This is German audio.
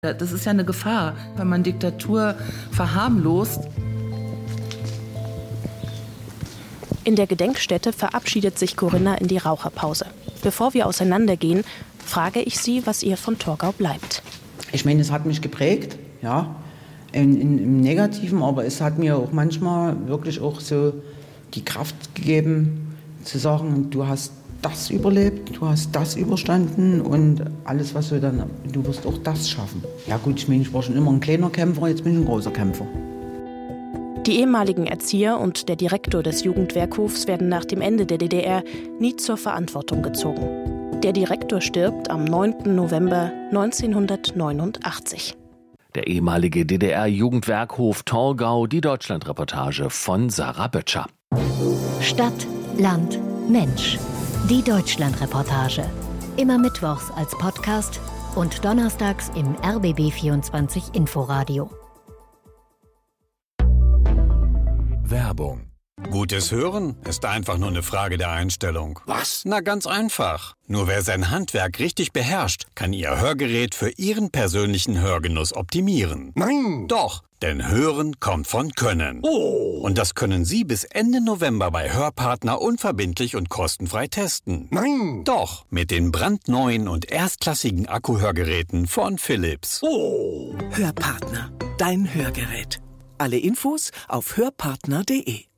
Das ist ja eine Gefahr, wenn man Diktatur verharmlost. In der Gedenkstätte verabschiedet sich Corinna in die Raucherpause. Bevor wir auseinandergehen, frage ich sie, was ihr von Torgau bleibt. Ich meine, es hat mich geprägt, ja, im Negativen, aber es hat mir auch manchmal wirklich auch so die Kraft gegeben, zu sagen, du hast das überlebt, du hast das überstanden und alles, was du wirst auch das schaffen. Ja gut, ich meine, ich war schon immer ein kleiner Kämpfer, jetzt bin ich ein großer Kämpfer. Die ehemaligen Erzieher und der Direktor des Jugendwerkhofs werden nach dem Ende der DDR nie zur Verantwortung gezogen. Der Direktor stirbt am 9. November 1989. Der ehemalige DDR-Jugendwerkhof Torgau, die Deutschlandreportage von Sarah Böttcher. Stadt, Land, Mensch. Die Deutschlandreportage. Immer mittwochs als Podcast und donnerstags im RBB24 Inforadio. Werbung. Gutes Hören ist einfach nur eine Frage der Einstellung. Was? Na, ganz einfach. Nur wer sein Handwerk richtig beherrscht, kann Ihr Hörgerät für Ihren persönlichen Hörgenuss optimieren. Nein! Doch, denn Hören kommt von Können. Oh! Und das können Sie bis Ende November bei Hörpartner unverbindlich und kostenfrei testen. Nein! Doch, mit den brandneuen und erstklassigen Akkuhörgeräten von Philips. Oh! Hörpartner, dein Hörgerät. Alle Infos auf hörpartner.de.